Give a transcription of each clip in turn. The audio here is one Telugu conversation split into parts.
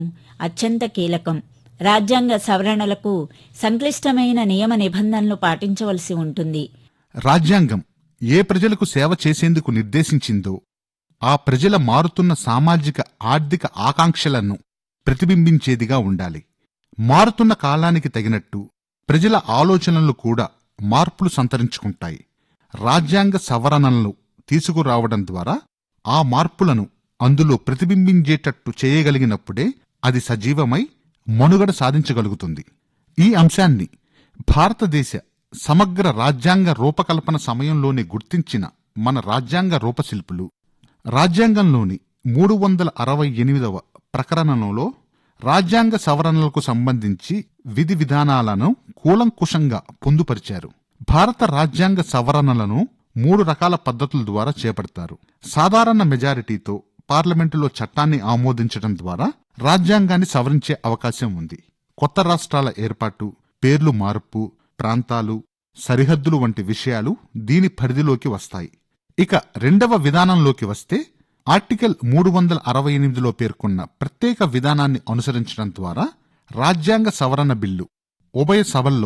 అత్యంత కీలకం. రాజ్యాంగ సవరణలకు సంక్లిష్టమైన నియమ నిబంధనలు పాటించవలసి ఉంటుంది. రాజ్యాంగం ఏ ప్రజలకు సేవ చేసేందుకు నిర్దేశించిందో ఆ ప్రజల మారుతున్న సామాజిక ఆర్థిక ఆకాంక్షలను ప్రతిబింబించేదిగా ఉండాలి. మారుతున్న కాలానికి తగినట్టు ప్రజల ఆలోచనలు కూడా మార్పులు సంతరించుకుంటాయి. రాజ్యాంగ సవరణలను తీసుకురావడం ద్వారా ఆ మార్పులను అందులో ప్రతిబింబించేటట్టు చేయగలిగినప్పుడే అది సజీవమై మనుగడ సాధించగలుగుతుంది. ఈ అంశాన్ని భారతదేశ సమగ్ర రాజ్యాంగ రూపకల్పన సమయంలోనే గుర్తించిన మన రాజ్యాంగ రూపశిల్పులు రాజ్యాంగంలోని 368వ ప్రకరణంలో రాజ్యాంగ సవరణలకు సంబంధించి విధి విధానాలను కూలంకుషంగా పొందుపరిచారు. భారత రాజ్యాంగ సవరణలను 3 రకాల పద్ధతుల ద్వారా చేపడతారు. సాధారణ మెజారిటీతో పార్లమెంటులో చట్టాన్ని ఆమోదించడం ద్వారా రాజ్యాంగాన్ని సవరించే అవకాశం ఉంది. కొత్త రాష్ట్రాల ఏర్పాటు, పేర్లు మార్పు, ప్రాంతాలు, సరిహద్దులు వంటి విషయాలు దీని పరిధిలోకి వస్తాయి. ఇక రెండవ విధానంలోకి వస్తే ఆర్టికల్ 368లో పేర్కొన్న ప్రత్యేక విధానాన్ని అనుసరించడం ద్వారా రాజ్యాంగ సవరణ బిల్లు ఉభయ సభల్లో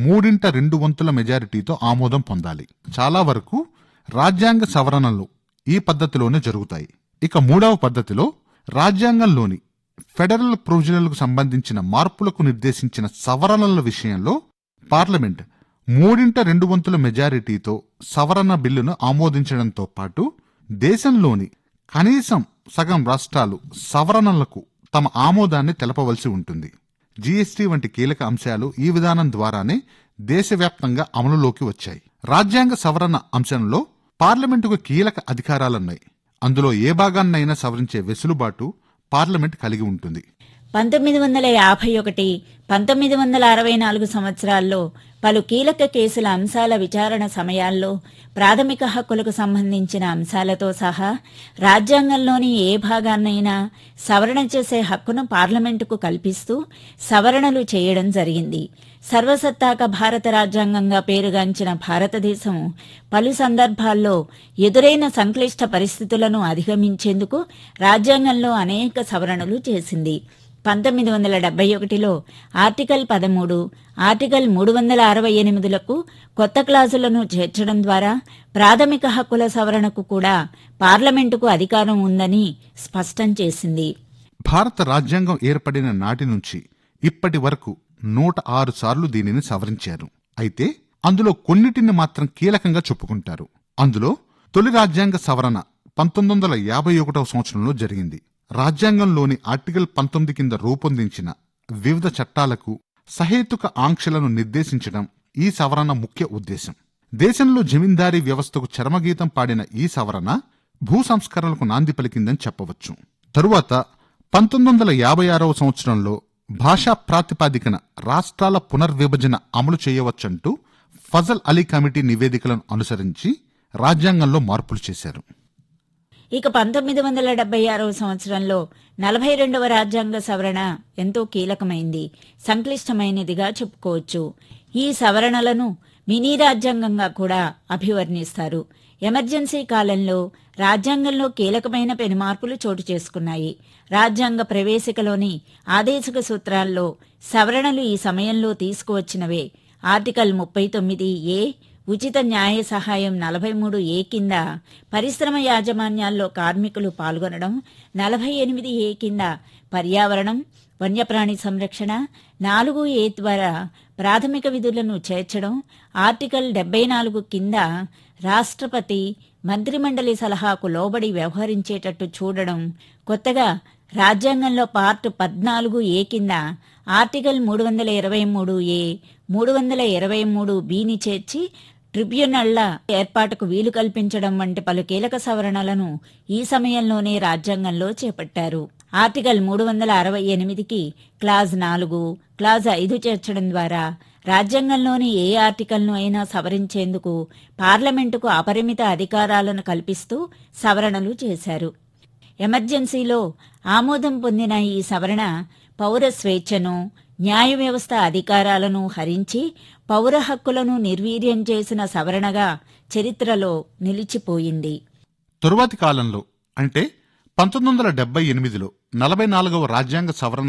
3/2 మెజారిటీతో ఆమోదం పొందాలి. చాలా వరకు రాజ్యాంగ సవరణలు ఈ పద్ధతిలోనే జరుగుతాయి. ఇక మూడవ పద్ధతిలో రాజ్యాంగంలోని ఫెడరల్ ప్రొవిజన్లకు సంబంధించిన మార్పులకు నిర్దేశించిన సవరణల విషయంలో పార్లమెంట్ 3/2 మెజారిటీతో సవరణ బిల్లును ఆమోదించడంతో పాటు దేశంలోని కనీసం సగం రాష్ట్రాలు సవరణలకు తమ ఆమోదాన్ని తెలపవలసి ఉంటుంది. జీఎస్టీ వంటి కీలక అంశాలు ఈ విధానం ద్వారానే దేశవ్యాప్తంగా అమలులోకి వచ్చాయి. రాజ్యాంగ సవరణ అంశంలో పార్లమెంటుకు కీలక అధికారాలున్నాయి. అందులో ఏ భాగాన్నైనా సవరించే వెసులుబాటు పార్లమెంట్ కలిగి ఉంటుంది. 1951, 1964 సంవత్సరాల్లో పలు కీలక కేసుల అంశాల విచారణ సమయాల్లో ప్రాథమిక హక్కులకు సంబంధించిన అంశాలతో సహా రాజ్యాంగంలోని ఏ భాగాన్నైనా సవరణ చేసే హక్కును పార్లమెంటుకు కల్పిస్తూ సవరణలు చేయడం జరిగింది. సర్వసత్తాక భారత రాజ్యాంగంగా పేరుగాంచిన భారతదేశం పలు సందర్భాల్లో ఎదురైన సంక్లిష్ట పరిస్థితులను అధిగమించేందుకు రాజ్యాంగంలో అనేక సవరణలు చేసింది. 1971లో ఆర్టికల్ 13, ఆర్టికల్ 368లకు కొత్త క్లాజులను చేర్చడం ద్వారా ప్రాథమిక హక్కుల సవరణకు కూడా పార్లమెంటుకు అధికారం ఉందని స్పష్టం చేసింది. భారత రాజ్యాంగం ఏర్పడిన నాటి నుంచి ఇప్పటి వరకు 106 సార్లు దీనిని సవరించారు. అయితే అందులో కొన్నిటిని మాత్రం కీలకంగా చెప్పుకుంటారు. అందులో తొలి రాజ్యాంగ సవరణ 1951వ సంవత్సరంలో జరిగింది. రాజ్యాంగంలోని ఆర్టికల్ 19 కింద రూపొందించిన వివిధ చట్టాలకు సహేతుక ఆంక్షలను నిర్దేశించడం ఈ సవరణ ముఖ్య ఉద్దేశం. దేశంలో జమీందారీ వ్యవస్థకు చరమగీతం పాడిన ఈ సవరణ భూ సంస్కరణలకు నాంది పలికిందని చెప్పవచ్చు. తరువాత 1956వ సంవత్సరంలో భాషా ప్రాతిపాదికన రాష్ట్రాల పునర్విభజన అమలు చేయవచ్చంటూ ఫజల్ అలీ కమిటీ నివేదికలను అనుసరించి రాజ్యాంగంలో మార్పులు చేశారు. ఇక 1976వ సంవత్సరంలో 42వ రాజ్యాంగ సవరణ ఎంతో కీలకమైంది, సంక్లిష్టమైనదిగా చెప్పుకోవచ్చు. ఈ సవరణలను మినీ రాజ్యాంగంగా కూడా అభివర్ణిస్తారు. ఎమర్జెన్సీ కాలంలో రాజ్యాంగంలో కీలకమైన పెనుమార్పులు చోటు చేసుకున్నాయి. రాజ్యాంగ ప్రవేశికలోని ఆదేశిక సూత్రాల్లో సవరణలు ఈ సమయంలో తీసుకువచ్చినవే. ఆర్టికల్ 39A ఉచిత న్యాయ సహాయం 43A కింద పరిశ్రమ యాజమాన్యాల్లో కార్మికులు పాల్గొనడం, 48A కింద పర్యావరణం, వన్యప్రాణి సంరక్షణ, 4A ద్వారా ప్రాథమిక విధులను చేర్చడం, ఆర్టికల్ 74 కింద రాష్ట్రపతి మంత్రిమండలి సలహాకు లోబడి వ్యవహరించేటట్టు చూడడం, కొత్తగా రాజ్యాంగంలో పార్ట్ 14A కింద ఆర్టికల్ 323A, 323Bని చేర్చి ట్రిబ్యునళ్ల ఏర్పాటుకు వీలు కల్పించడం వంటి పలు కీలక సవరణలను ఈ సమయంలోనే రాజ్యాంగంలో చేపట్టారు. ఆర్టికల్ 368కి క్లాజ్ 4, క్లాజ్ 5 చేర్చడం ద్వారా రాజ్యాంగంలోని ఏ ఆర్టికల్ను అయినా సవరించేందుకు పార్లమెంటుకు అపరిమిత అధికారాలను కల్పిస్తూ సవరణలు చేశారు. ఎమర్జెన్సీలో ఆమోదం పొందిన ఈ సవరణ పౌర స్వేచ్ఛను, న్యాయ వ్యవస్థ అధికారాలను హరించి పౌర హక్కులను నిర్వీర్యం చేసిన సవరణగా చరిత్రలో నిలిచిపోయింది. తరువాతి కాలంలో అంటే 1978లో 44వ రాజ్యాంగ సవరణ